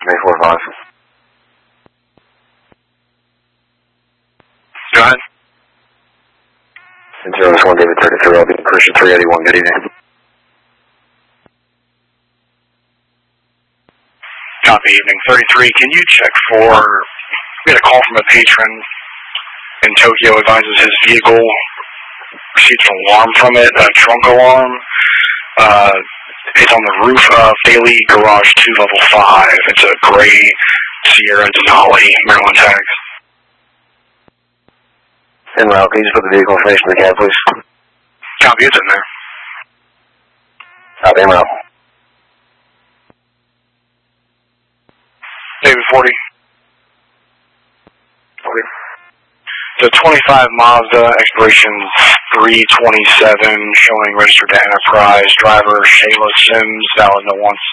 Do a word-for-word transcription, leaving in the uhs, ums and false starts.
three four five. Go ahead. zero one David thirty-three, I'll be in Christian three eighty-one, good evening. Copy, evening thirty-three. Can you check for, we had a call from a patron in Tokyo, advises his vehicle received an alarm from it, a trunk alarm. Uh, it's on the roof of Daily Garage two, level five. It's a gray Sierra Denali, Maryland tags. En route, can you just put the vehicle information in the cab, please? Copy, it's in there. Copy, en route. David forty. Okay. The twenty-five Mazda, expiration three twenty-seven, showing registered to Enterprise, driver Shayla Sims, valid no one